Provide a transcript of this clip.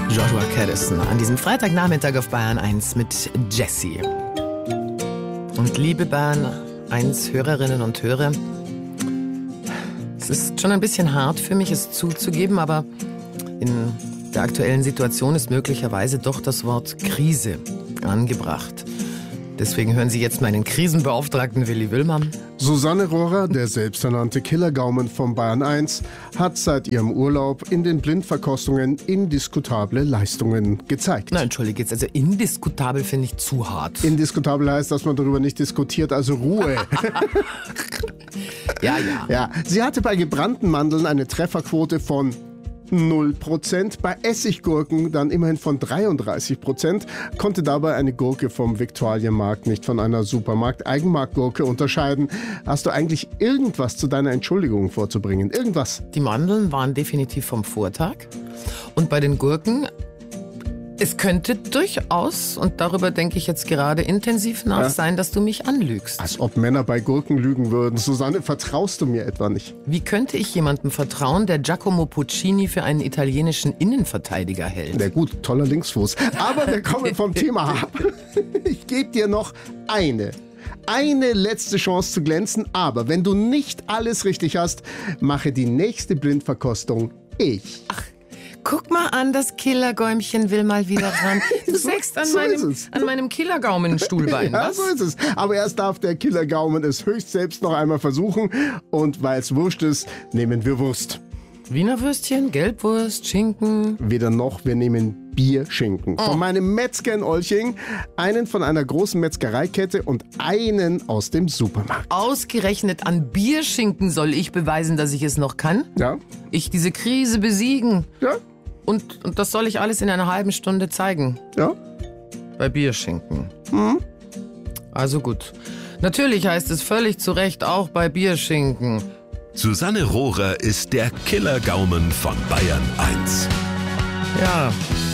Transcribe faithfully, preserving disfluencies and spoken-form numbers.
Joshua Caddison an diesem Freitagnachmittag auf Bayern eins mit Jessie. Und liebe Bayern eins Hörerinnen und Hörer, es ist schon ein bisschen hart für mich, es zuzugeben, aber in der aktuellen Situation ist möglicherweise doch das Wort Krise angebracht. Deswegen hören Sie jetzt meinen Krisenbeauftragten Willi Willmann. Susanne Rohrer, der selbsternannte Killergaumen von Bayern eins, hat seit ihrem Urlaub in den Blindverkostungen indiskutable Leistungen gezeigt. Na, entschuldige jetzt, also indiskutabel finde ich zu hart. Indiskutabel heißt, dass man darüber nicht diskutiert, also Ruhe. ja, ja. Ja, sie hatte bei gebrannten Mandeln eine Trefferquote von null Prozent, bei Essiggurken dann immerhin von dreiunddreißig Prozent, konnte dabei eine Gurke vom Viktualienmarkt nicht von einer Supermarkt-Eigenmarktgurke unterscheiden. Hast du eigentlich irgendwas zu deiner Entschuldigung vorzubringen? Irgendwas? Die Mandeln waren definitiv vom Vortag. Und bei den Gurken, es könnte durchaus, und darüber denke ich jetzt gerade intensiv nach, ja? sein, dass du mich anlügst. Als ob Männer bei Gurken lügen würden. Susanne, vertraust du mir etwa nicht? Wie könnte ich jemandem vertrauen, der Giacomo Puccini für einen italienischen Innenverteidiger hält? Na gut, toller Linksfuß. Aber wir kommen vom Thema ab. Ich gebe dir noch eine. Eine letzte Chance zu glänzen, aber wenn du nicht alles richtig hast, mache die nächste Blindverkostung ich. Ach. Guck mal an, das Killergäumchen will mal wieder ran. Du so, sägst an, so meinem, an meinem Killergaumen-Stuhlbein, ja, was? so ist es. Aber erst darf der Killergaumen es höchst selbst noch einmal versuchen. Und weil es Wurst ist, nehmen wir Wurst. Wiener Würstchen, Gelbwurst, Schinken. Weder noch, wir nehmen Bierschinken. Oh. Von meinem Metzger in Olching, einen von einer großen Metzgereikette und einen aus dem Supermarkt. Ausgerechnet an Bierschinken soll ich beweisen, dass ich es noch kann? Ja. Ich diese Krise besiegen. Ja. Und, und das soll ich alles in einer halben Stunde zeigen. Ja. Bei Bierschinken. Mhm. Also gut. Natürlich heißt es völlig zu Recht auch bei Bierschinken. Susanne Rohrer ist der Killergaumen von Bayern eins. Ja,